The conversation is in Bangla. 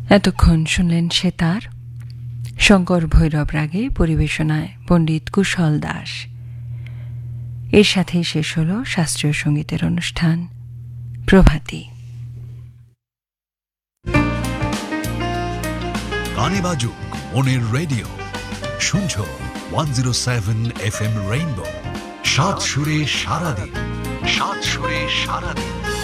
এতক্ষণ শুনলেন সেতার, শঙ্কর ভৈরব রাগে, পরিবেশনায় পণ্ডিত কুশল দাস। এর সাথেই শেষ হল শাস্ত্রীয় সঙ্গীতের অনুষ্ঠান প্রভাতী। গানে বাজুক মনের রেডিও, শুনছো 107 FM রেইনবো। সাত সুরে সারাদিন, সাত সুরে সারাদিন।